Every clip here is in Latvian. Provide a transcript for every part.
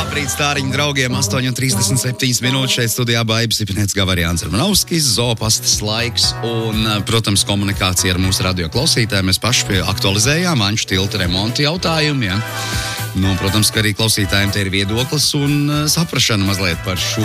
Labrīt, stāriņu draugiem, 8:37 minūtes šeit studijā Baibs, Ipinēts Gavarijāns Armanovskis, zoopastas laiks un, protams, komunikācija ar mūsu radio klausītājiem. Mēs paši aktualizējām Anču tilta remonta jautājumu, ja. Nu, protams, ka arī klausītājiem te ir viedoklis un saprašana mazliet par šo.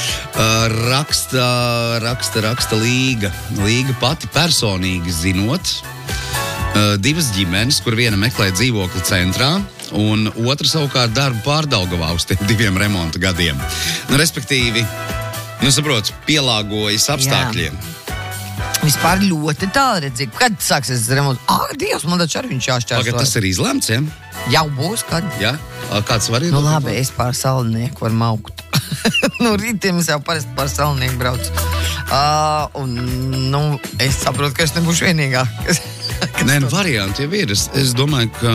Raksta Līga. Līga pati personīgi zinot, divas ģimenes, kur viena meklē dzīvokli centrā, un otra savukārt darbu Pārdaugavā uz tiem 2 remonta gadiem. Nu, respektīvi, saprot, pielāgojas apstākļiem. Vispār ļoti tālredzīgi. Kad sāksies remonts? Dievs, man taču arī viņš jāšķērso. Pagad, tas ir izlemts, ja? Jau būs, kad? Jā? Kāds var ir? Nu labi, es pār Salnieku var maukt. Rītiem es jau parasti pār Salnieku braucu. Es saprotu, ka es nebūšu vienīgā. Nē, varianti jau ir. Es domāju, ka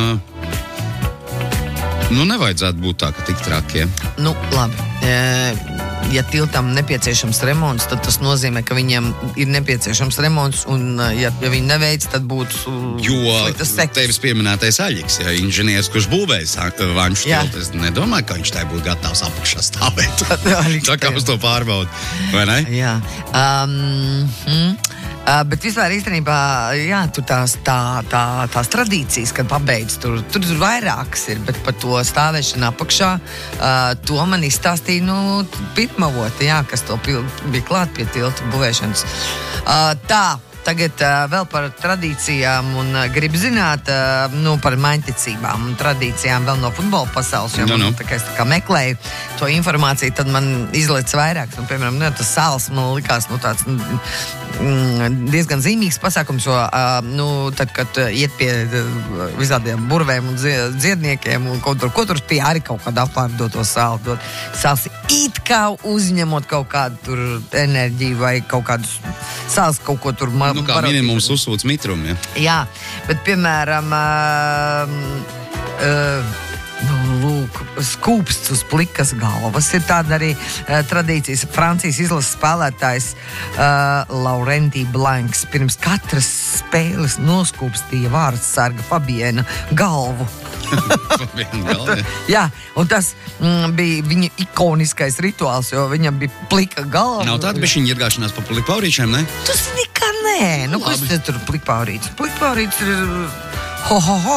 nevajadzētu būt tā, ka tik traki, ja? Labi. Ja tiltam nepieciešams remonts, tad tas nozīmē, ka viņiem ir nepieciešams remonts, un ja viņi neveic, tad būtu sliktas sekas. Tevis pieminētais Aļiks, ja, inženieris, kurš būvējis Vanšu tiltu, es nedomāju, ka viņš tai būtu gatavs apakšā stāvēt. Tā kā uz to pārbaudu, vai ne? Jā. Bet vispār īstenībā, jā, tur tās tradīcijas, kad pabeidz, tur vairākas ir, bet par to stāvēšanu apakšā, to man izstāstīja, pirmavoti, jā, kas to bija klāt pie tilta būvēšanas. Tagad vēl par tradīcijām un gribu zināt, par maņticībām un tradīcijām vēl no futbola pasaules, jo tā kā es meklēju to informāciju, tad man izlec vairāk. Piemēram, tas sāls man likās, tāds diezgan zīmīgs pasākums, jo, tad, kad iet pie visādiem burvēm un dziedniekiem un ko tur pie arī kaut kādu apvārdoto sāli dot. Sāls it kā uzņemot kaut kādu tur enerģiju vai kaut kādus sāls kaut ko tur kā minimums uzsūts mitrumu, ja? Jā, bet, piemēram, skūpsts uz plikas galvas ir tāda arī tradīcijas. Francijas izlases spēlētājs Laurenti Blanks pirms katras spēles noskūpstīja vārdsarga Fabiena galvu. Jā, un tas bija viņa ikoniskais rituāls, jo viņam bija plika galva. Nav tāda bišķiņa iegāšanās pa plikpaurīčiem, ne? Tas nekā nē. Kas te tur plikpaurītis? Plikpaurītis ir ho.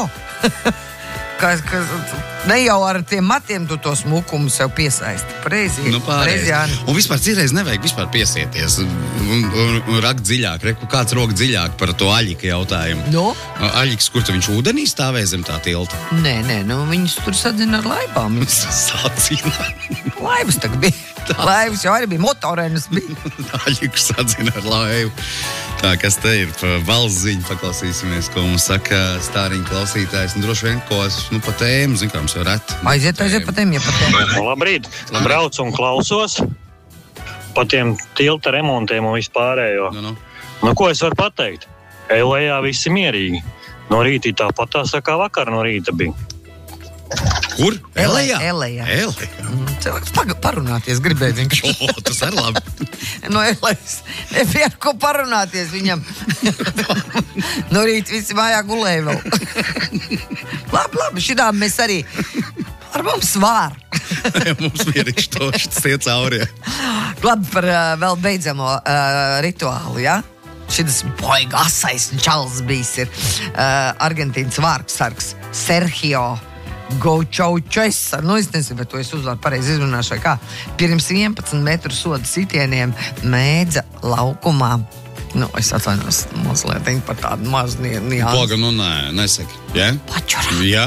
Ne jau ar tiem matiem tu to smukumu sev piesaisti. Pareizi. Un vispār citreiz nevajag vispār piesieties un rakt dziļāk. Kāds rok dziļāk par to Aļika jautājumu. Aļiks, kur tu viņš ūdenī stāvēja zem tā tilta? Nē, viņus tur sadzina ar laivām. Sadzina? Laivas tagad bija. Laivas jau arī bija, motorēnas bija. Aļiks sadzina ar laivu. Tā, kas te ir valsts ziņa, paklausīsimies, ko mums saka stāriņu klausītājs. Un droši vien, ko es pa tēmu, zinu, kā mums jau reti. Aiziet pa tēmu, ja pa tēmu. Labrīt, braucu un klausos pa tiem tilta remontiem un vispārējo. Ko es varu pateikt? Elejā visi mierīgi. No rīta tāpatās, kā vakar no rīta bija. Kur? Elejā? Elejā. Cilvēks parunāties gribēja vienkārši. Tas arī labi. No Elejas. Nebija ar ko parunāties viņam. No rīta visi mājā gulēja vēl. Labi, šitām mēs arī ar mums vār. Mums mierīgs tas iet cauri. Labi, par vēl beidzamo rituālu, jā? Šitas boiga asais čals bijis ir Argentīnas vārdsargs Sergio Gaučaučesa, es nezinu, bet to es uzvārdu pareizi izrunāšu, vai kā. Pirms 11 metru soda sitieniem mēdza laukumā. Es atvainos mazliet par tādu mazu niansu. Poga, nesaki. Jā? Pačurā. Jā?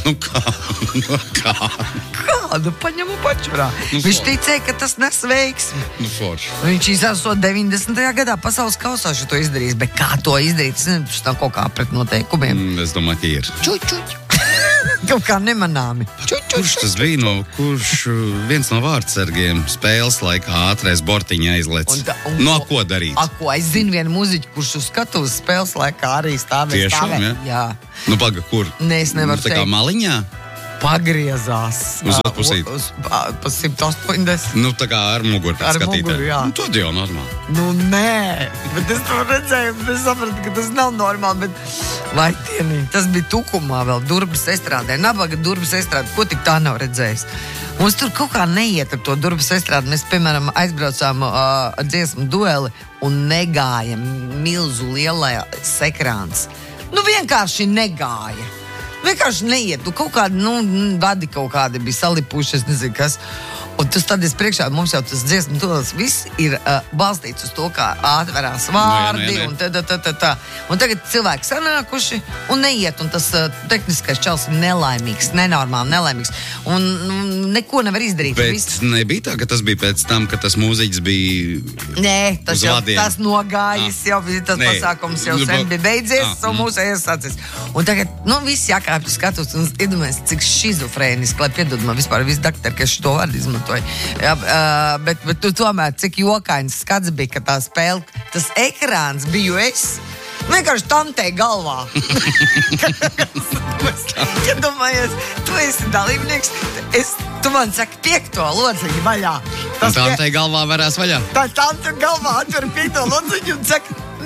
Kā? Kādu paņemu pačurā? Viņš ticēja, ka tas nes veiksmi. Forši. Viņš izsāsot 90. gadā pasaules kausā šo izdarījis, bet kā to izdarīt? Es nezinu, tas nav kaut kā pret noteikumiem. Es domāju, ka ir. Čuķuķ. Kaut kā nemanāmi. Kurš tas bija? Kurš viens no vārdsargiem spēles laikā ātrais bortiņa aizlec? Ko darīt? Ko? Es zinu vienu muziķu, kurš uz skatuves spēles laikā arī stāvēja. Tiešām, jā? Paga, kur? Nē, es nevaru tā kā maliņā? pagriezās. Uz otru pusīti. Pa 180. Nu, tā kā ar muguru pēc skatītāju. Muguru, jā. Nu, tad jau normāli. Nu, nē, bet es to redzēju, es sapratu, ka tas nav normāli, bet vai tienī, tas bija Tukumā vēl, Durbas estrādē, nabaga Durbas estrādē, ko tik tā nav redzējis. Mums tur kaut kā neiet ar to Durbas estrādi. Mēs, piemēram, aizbraucām dziesmu dueli un negājam milzu lielais ekrāns. Nu, vienkārši negāja. Vienkārši neiet. Nu, kaut kādi, vadi kaut kādi bija salipuši, es nezinu, kas. Un tas tad es priekšā, mums jau tas dziesmu duels viss ir balstīts uz to, kā atverās vārdi un tā. Un tagad cilvēki sanākuši un neiet, un tas tehniskais čals ir nelaimīgs, nenormāli nelaimīgs. Un neko nevar izdarīt. Bet nebija tā, ka tas bija pēc tam, ka tas mūziķis bija Nē, tas jau vadiem. tas nogājis, jau tas pasākums jau sen bija beidzies, un mūsu iesācis. Un tagad, visi jākāpj skatus un iedomājas, cik šizofrēniski, lai piedod man vispār visi daktāri, ka es šo vārdu izmantoju. Jā, bet tu tomēr, cik jokains skats bija, ka tā spēle, tas ekrāns biju es, vienkārši tantei galvā. Kad domājies, tu esi dalībnieks, tu man saki 5. lociņu vaļā. Tantei galvā varēs vaļā. Tā tante galvā atver 5. lociņu un saka,